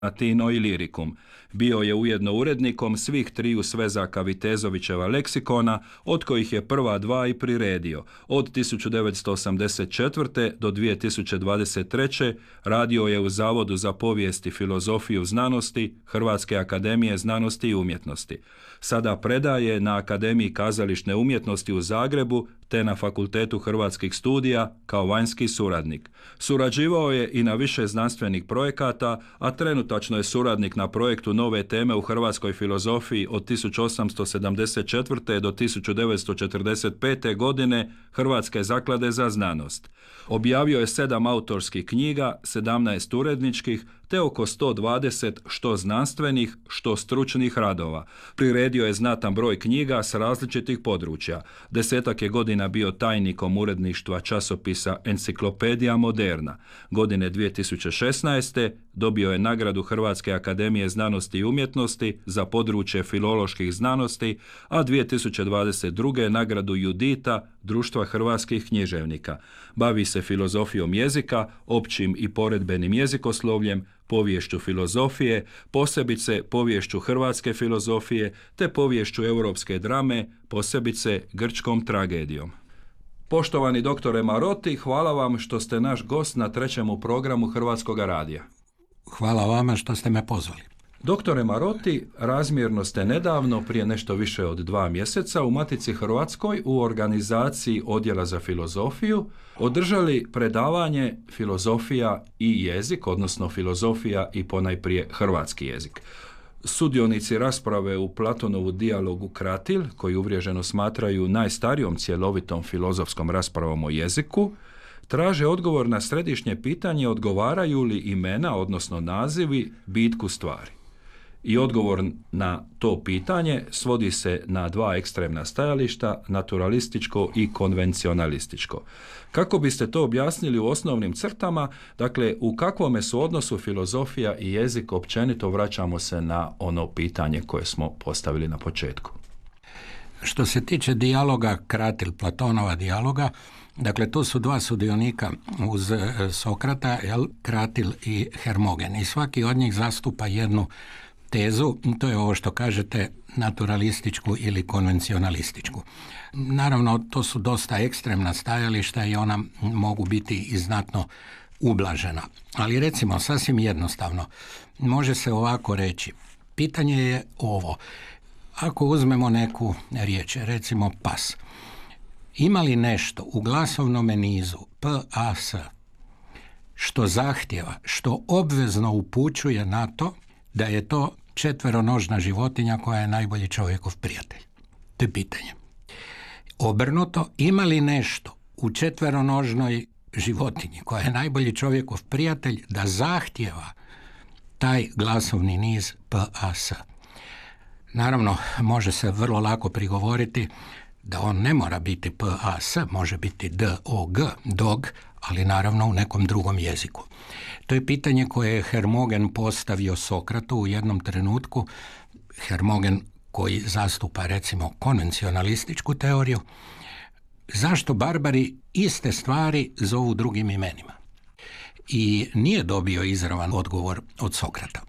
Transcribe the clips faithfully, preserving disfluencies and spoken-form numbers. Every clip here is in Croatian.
Latino i Liricum. Bio je ujedno urednikom svih triju svezaka Vitezovićeva leksikona, od kojih je prva dva i priredio. Od tisuću devetsto osamdeset četvrte. do dvije tisuće dvadeset treće. radio je u Zavodu za povijest i filozofiju znanosti Hrvatske akademije znanosti i umjetnosti. Sada predaje na Akademiji kazališne umjetnosti u Zagrebu te na Fakultetu hrvatskih studija kao vanjski suradnik. Surađivao je i na više znanstvenih projekata, a trenutačno je suradnik na projektu Nove teme u hrvatskoj filozofiji od tisuću osamsto sedamdeset četvrte. do tisuću devetsto četrdeset pete. godine Hrvatske zaklade za znanost. Objavio je sedam autorskih knjiga, sedamnaest uredničkih, te oko sto dvadeset što znanstvenih, što stručnih radova. Priredio je znatan broj knjiga s različitih područja. Desetak je godina bio tajnikom uredništva časopisa Enciklopedija Moderna. Godine dvije tisuće šesnaeste. dobio je nagradu Hrvatske akademije znanosti i umjetnosti za područje filoloških znanosti, a dvije tisuće dvadeset druge. nagradu Judita Društva hrvatskih književnika. Bavi se filozofijom jezika, općim i poredbenim jezikoslovljem, poviješću filozofije, posebice poviješću hrvatske filozofije, te poviješću europske drame, posebice grčkom tragedijom. Poštovani doktore Marotti, hvala vam što ste naš gost na trećemu programu Hrvatskog radija. Hvala vama što ste me pozvali. Doktore Marotti, razmjerno ste nedavno, prije nešto više od dva mjeseca, u Matici Hrvatskoj u organizaciji Odjela za filozofiju održali predavanje Filozofija i jezik, odnosno filozofija i ponajprije hrvatski jezik. Sudionici rasprave u Platonovu dijalogu Kratil, koji uvriježeno smatraju najstarijom cjelovitom filozofskom raspravom o jeziku, traže odgovor na središnje pitanje odgovaraju li imena, odnosno nazivi, bitku stvari. I odgovor na to pitanje svodi se na dva ekstremna stajališta, naturalističko i konvencionalističko. Kako biste to objasnili u osnovnim crtama, dakle, u kakvome su odnosu filozofija i jezik, općenito vraćamo se na ono pitanje koje smo postavili na početku. Što se tiče dijaloga Kratil, Platonova dijaloga, dakle, tu su dva sudionika uz Sokrata, jel, Kratil i Hermogen, i svaki od njih zastupa jednu tezu, to je ovo što kažete naturalističku ili konvencionalističku. Naravno, to su dosta ekstremna stajališta i ona mogu biti i znatno ublažena. Ali recimo, sasvim jednostavno, može se ovako reći. Pitanje je ovo. Ako uzmemo neku riječ, recimo pas, ima li nešto u glasovnome nizu P, A, S što zahtjeva, što obvezno upućuje na to da je to četveronožna životinja koja je najbolji čovjekov prijatelj? To je pitanje. Obrnuto, ima li nešto u četveronožnoj životinji koja je najbolji čovjekov prijatelj da zahtjeva taj glasovni niz P, A, S? Naravno, može se vrlo lako prigovoriti da on ne mora biti P, A, S, može biti D, O, G, dog, ali naravno u nekom drugom jeziku. To je pitanje koje je Hermogen postavio Sokratu u jednom trenutku. Hermogen koji zastupa recimo konvencionalističku teoriju. Zašto barbari iste stvari zovu drugim imenima? I nije dobio izravan odgovor od Sokrata.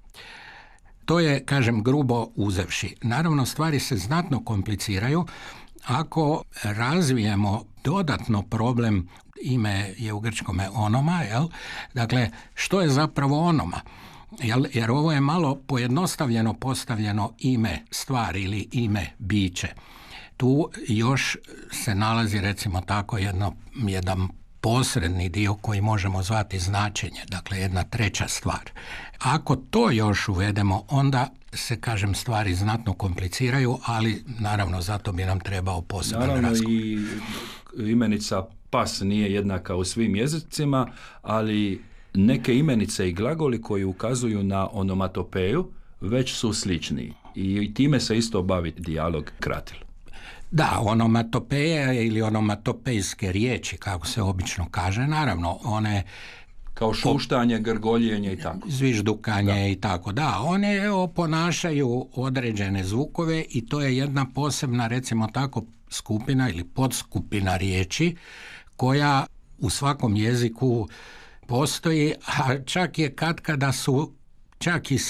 To je, kažem, grubo uzevši. Naravno, stvari se znatno kompliciraju ako razvijemo dodatno problem, ime je u grčkome onoma, jel? Dakle, što je zapravo onoma? Jel? Jer ovo je malo pojednostavljeno postavljeno ime stvari ili ime biće. Tu još se nalazi, recimo tako, jedno, jedan posredni dio koji možemo zvati značenje, dakle jedna treća stvar. Ako to još uvedemo, onda se, kažem, stvari znatno kompliciraju, ali naravno zato bi nam trebao poseban razgovor. Naravno i imenica pas nije jednaka u svim jezicima, ali neke imenice i glagoli koji ukazuju na onomatopeju već su slični i time se isto bavi dijalog Kratil. Da, onomatopeja ili onomatopejske riječi, kako se obično kaže, naravno, one kao šuštanje, grgoljenje i tako. Zviždukanje da. i tako, da. One oponašaju određene zvukove i to je jedna posebna, recimo tako, skupina ili podskupina riječi koja u svakom jeziku postoji, a čak je katkada su čak i